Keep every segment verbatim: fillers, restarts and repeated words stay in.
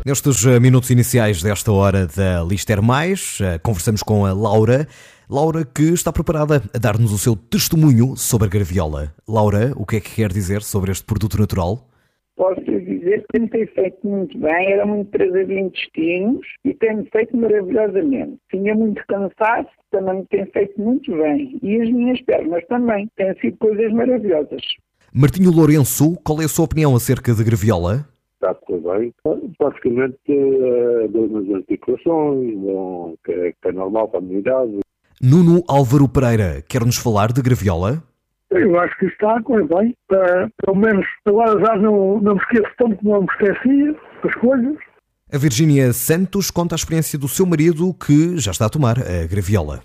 Nestes minutos iniciais desta hora da Lister Mais, conversamos com a Laura. Laura, que está preparada a dar-nos o seu testemunho sobre a graviola. Laura, o que é que quer dizer sobre este produto natural? Posso dizer que me tem feito muito bem, era muito presa de intestinos e tem-me feito maravilhosamente. Tinha muito cansaço, também me tem feito muito bem. E as minhas pernas também, têm sido coisas maravilhosas. Martinho Lourenço, qual é a sua opinião acerca de graviola? Está tudo bem. Praticamente dou umas articulações, bom, que, é, que é normal para a minha idade. Nuno Álvaro Pereira, quer-nos falar de graviola? Eu acho que está a correr bem. Uh, pelo menos agora já não, não me esqueço tanto como eu me esquecia das coisas. A Virgínia Santos conta a experiência do seu marido que já está a tomar a graviola.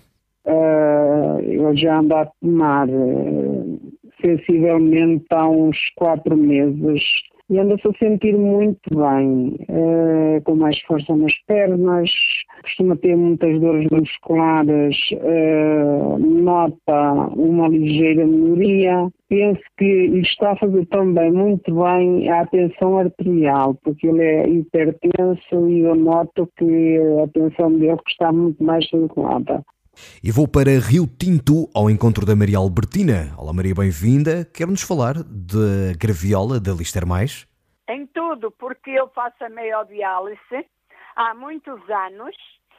Uh, eu já ando a tomar uh, sensivelmente há uns quatro meses e ando-se a sentir muito bem, uh, com mais força nas pernas, costuma ter muitas dores musculares, uh, nota uma ligeira melhoria. Penso que lhe está a fazer também muito bem a tensão arterial, porque ele é hipertenso e eu noto que a tensão dele está muito mais regulada. E vou para Rio Tinto, ao encontro da Maria Albertina. Olá Maria, bem-vinda. Quer-nos falar da graviola da Lister Mais? Em tudo, porque eu faço a meiodiálise há muitos anos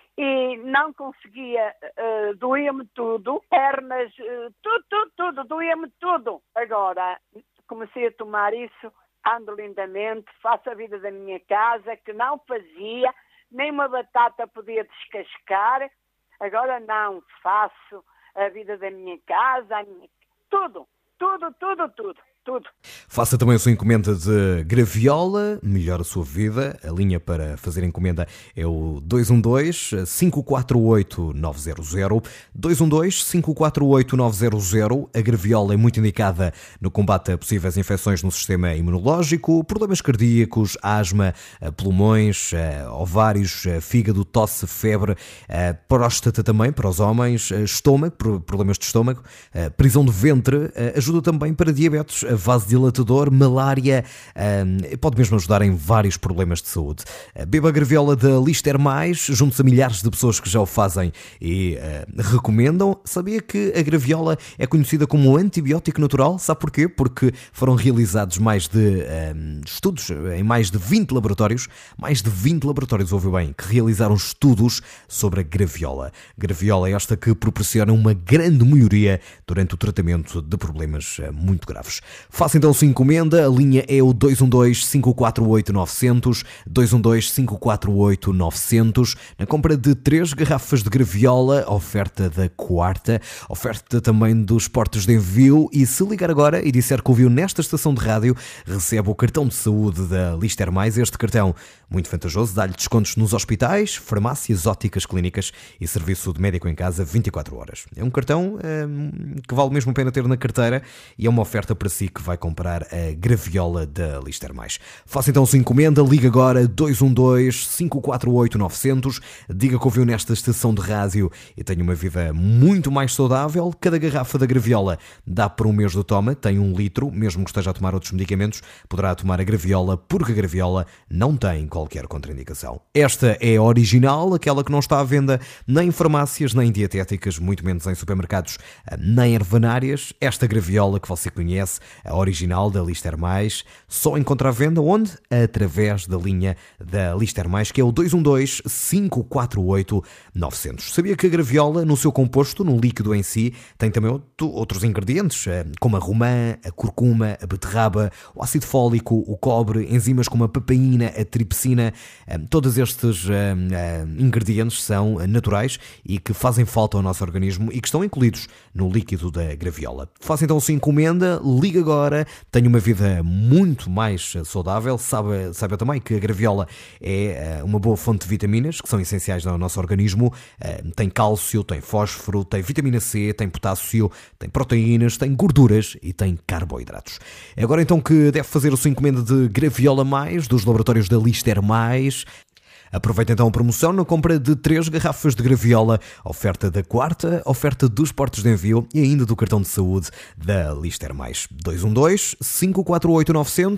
e não conseguia, uh, doía-me tudo, pernas, uh, tudo, tudo, tudo, doía-me tudo. Agora comecei a tomar isso, ando lindamente, faço a vida da minha casa, que não fazia, nem uma batata podia descascar. Agora não, faço a vida da minha casa, a minha... tudo, tudo, tudo, tudo, tudo. Faça também a sua encomenda de graviola, melhora a sua vida. A linha para fazer encomenda é o dois um dois, cinco quatro oito, nove zero zero, dois um dois, cinco quatro oito, nove zero zero. A graviola é muito indicada no combate a possíveis infecções no sistema imunológico, problemas cardíacos, asma, pulmões, ovários, fígado, tosse, febre, próstata também para os homens, estômago, problemas de estômago, prisão do ventre, ajuda também para diabetes, vasodilatador, malária, um, pode mesmo ajudar em vários problemas de saúde. Beba a graviola da Lister Mais, junto a milhares de pessoas que já o fazem e uh, recomendam. Sabia que a graviola é conhecida como um antibiótico natural? Sabe porquê? Porque foram realizados mais de um, estudos em mais de vinte laboratórios, mais de vinte laboratórios, ouviu bem, que realizaram estudos sobre a graviola. Graviola é esta que proporciona uma grande melhoria durante o tratamento de problemas uh, muito graves. Faça então a sua encomenda, a linha é o dois um dois, cinco quatro oito, nove zero zero, dois um dois, cinco quatro oito, nove zero zero. Na compra de três garrafas de graviola, oferta da quarta, oferta também dos portos de envio, e se ligar agora e disser que ouviu nesta estação de rádio, recebe o cartão de saúde da Lister Mais. Este cartão, muito vantajoso, dá-lhe descontos nos hospitais, farmácias, óticas, clínicas e serviço de médico em casa vinte e quatro horas. É um cartão hum, que vale mesmo a pena ter na carteira e é uma oferta para si que vai comprar a graviola da Lister Mais. Faça então a sua encomenda, liga agora dois um dois, cinco quatro oito, nove zero zero, diga que ouviu nesta estação de rádio e tenha uma vida muito mais saudável. Cada garrafa da graviola dá para um mês de toma, tem um litro, mesmo que esteja a tomar outros medicamentos, poderá tomar a graviola, porque a graviola não tem qualquer contraindicação. Esta é a original, aquela que não está à venda nem em farmácias, nem dietéticas, muito menos em supermercados, nem ervanárias. Esta graviola que você conhece, a original da Lister Mais, só encontra à venda onde? Através da linha da Lister Mais, que é o dois um dois, cinco quatro oito, nove zero zero. Sabia que a graviola, no seu composto, no líquido em si, tem também outro, outros ingredientes, como a romã, a curcuma, a beterraba, o ácido fólico, o cobre, enzimas como a papaína, a tripsina. Todos estes uh, uh, ingredientes são naturais e que fazem falta ao nosso organismo e que estão incluídos no líquido da graviola. Faça então a sua encomenda, liga agora, tenha uma vida muito mais saudável. Saiba, saiba também que a graviola é uh, uma boa fonte de vitaminas que são essenciais ao nosso organismo. Uh, tem cálcio, tem fósforo, tem vitamina C, tem potássio, tem proteínas, tem gorduras e tem carboidratos. É agora então que deve fazer a sua encomenda de Graviola Mais, dos laboratórios da Lister Mais. Aproveita então a promoção na compra de três garrafas de graviola, oferta da quarta, oferta dos portos de envio e ainda do cartão de saúde da Lister Mais. dois um dois, cinco quatro oito, nove zero zero.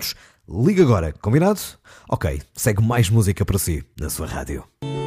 liga agora, combinado? Ok, segue mais música para si na sua rádio.